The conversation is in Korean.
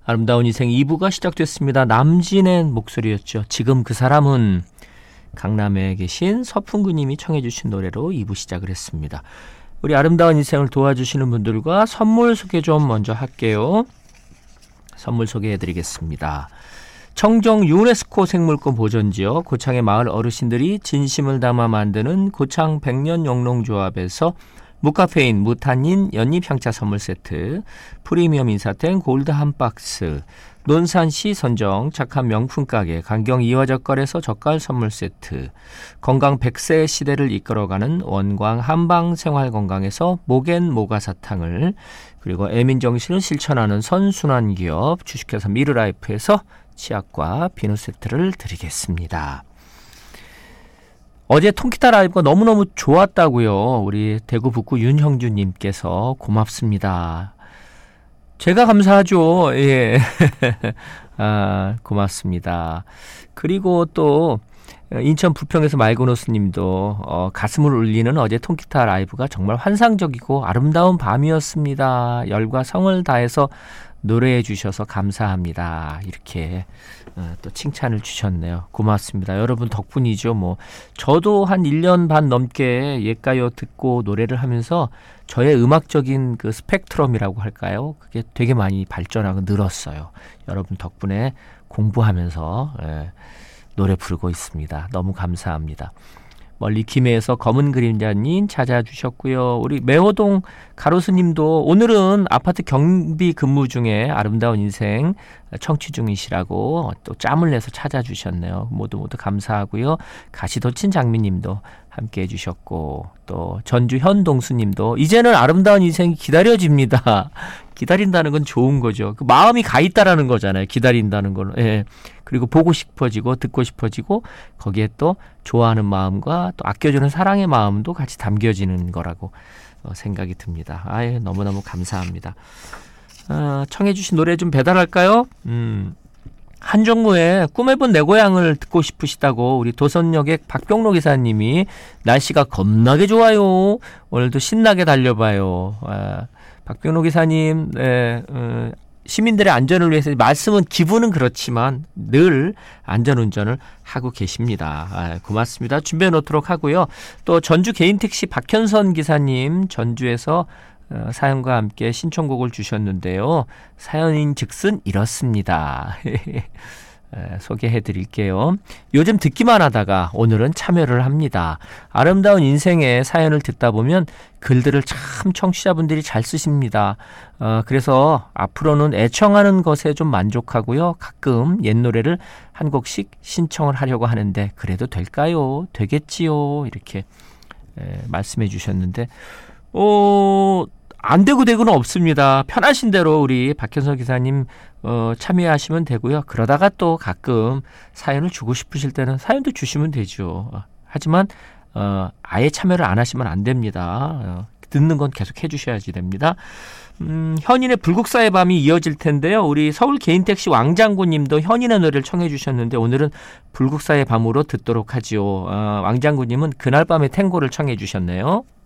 아름다운 인생 2부가 시작됐습니다. 남진의 목소리였죠. 지금 그 사람은 강남에 계신 서풍구님이 청해 주신 노래로 2부 시작을 했습니다. 우리 아름다운 인생을 도와주시는 분들과 선물 소개 좀 먼저 할게요. 선물 소개해 드리겠습니다. 청정 유네스코 생물권 보존지역 고창의 마을 어르신들이 진심을 담아 만드는 고창 백년영농조합에서 무카페인, 무탄닌, 연잎향차 선물 세트, 프리미엄 인사템 골드 한 박스, 논산시 선정 착한 명품 가게 강경 이화젓갈에서 젓갈 선물 세트, 건강 100세 시대를 이끌어가는 원광 한방 생활건강에서 모겐 모가사탕을, 그리고 애민정신을 실천하는 선순환 기업 주식회사 미르라이프에서 치약과 비누 세트를 드리겠습니다. 어제 통기타 라이브가 너무너무 좋았다고요. 우리 대구 북구 윤형주님께서 고맙습니다. 제가 감사하죠. 예. 고맙습니다. 그리고 또 인천 부평에서 말고노스님도 가슴을 울리는 어제 통기타 라이브가 정말 환상적이고 아름다운 밤이었습니다. 열과 성을 다해서 노래해 주셔서 감사합니다. 이렇게 또 칭찬을 주셨네요. 고맙습니다. 여러분 덕분이죠. 저도 한 1년 반 넘게 옛가요 듣고 노래를 하면서 저의 음악적인 그 스펙트럼이라고 할까요? 그게 되게 많이 발전하고 늘었어요. 여러분 덕분에 공부하면서 노래 부르고 있습니다. 너무 감사합니다. 멀리 김해에서 검은 그림자님 찾아주셨고요. 우리 매호동 가로수님도 오늘은 아파트 경비 근무 중에 아름다운 인생 청취 중이시라고 또 짬을 내서 찾아주셨네요. 모두 감사하고요. 가시도친 장미님도 함께 해주셨고, 또 전주 현동수님도 이제는 아름다운 인생이 기다려집니다. 기다린다는 건 좋은 거죠. 그 마음이 가 있다라는 거잖아요. 기다린다는 거는. 예. 그리고 보고 싶어지고 듣고 싶어지고 거기에 또 좋아하는 마음과 또 아껴주는 사랑의 마음도 같이 담겨지는 거라고 생각이 듭니다. 아예 너무너무 감사합니다. 청해 주신 노래 좀 배달할까요? 한정무의 꿈에 본 내 고향을 듣고 싶으시다고 우리 도선역의 박병로 기사님이 날씨가 겁나게 좋아요. 오늘도 신나게 달려봐요. 박병로 기사님, 시민들의 안전을 위해서 말씀은 기분은 그렇지만 늘 안전운전을 하고 계십니다. 고맙습니다. 준비해 놓도록 하고요. 또 전주 개인택시 박현선 기사님 전주에서 사연과 함께 신청곡을 주셨는데요. 사연인 즉슨 이렇습니다. 소개해 드릴게요. 요즘 듣기만 하다가 오늘은 참여를 합니다. 아름다운 인생의 사연을 듣다 보면 글들을 참 청취자분들이 잘 쓰십니다. 그래서 앞으로는 애청하는 것에 좀 만족하고요. 가끔 옛 노래를 한 곡씩 신청을 하려고 하는데 그래도 될까요? 되겠지요? 이렇게 말씀해 주셨는데 안 되고 되고는 없습니다. 편하신 대로 우리 박현석 기사님 참여하시면 되고요. 그러다가 또 가끔 사연을 주고 싶으실 때는 사연도 주시면 되죠. 하지만 아예 참여를 안 하시면 안 됩니다. 듣는 건 계속 해주셔야지 됩니다. 현인의 불국사의 밤이 이어질 텐데요. 우리 서울 개인택시 왕장군님도 현인의 노래를 청해 주셨는데 오늘은 불국사의 밤으로 듣도록 하지요. 왕장군님은 그날 밤의 탱고를 청해 주셨네요.